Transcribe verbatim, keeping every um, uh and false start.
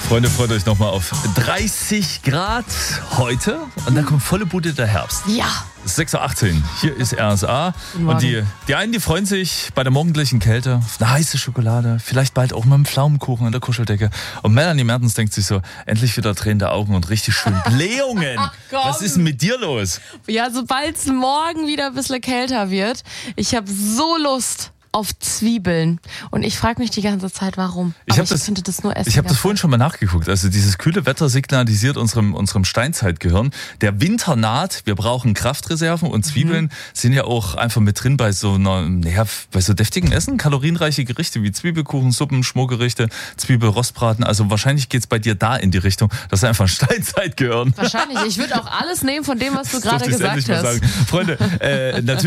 Freunde, freut euch nochmal auf dreißig Grad heute und dann kommt volle Bude der Herbst. Ja. sechs Uhr achtzehn, hier ist R S A und die, die einen, die freuen sich bei der morgendlichen Kälte auf eine heiße Schokolade, vielleicht bald auch mit einem Pflaumenkuchen an der Kuscheldecke. Und Melanie Mertens denkt sich so, endlich wieder drehende Augen und richtig schön Blähungen. Was ist denn mit dir los? Ja, sobald es morgen wieder ein bisschen kälter wird, ich habe so Lust auf Zwiebeln. Und ich frage mich die ganze Zeit, warum. Ich, Aber ich das, könnte das nur essen. Ich habe das vorhin schon mal nachgeguckt. Also dieses kühle Wetter signalisiert unserem, unserem Steinzeitgehirn, der Winter naht, wir brauchen Kraftreserven und Zwiebeln mhm. sind ja auch einfach mit drin bei so einer, naja, bei so deftigen Essen, kalorienreiche Gerichte wie Zwiebelkuchen, Suppen, Schmorgerichte, Zwiebelrostbraten. Also wahrscheinlich geht's bei dir da in die Richtung, das ist einfach ein Steinzeitgehirn. Wahrscheinlich. Ich würde auch alles nehmen von dem, was du gerade gesagt hast. Freunde, äh, natürlich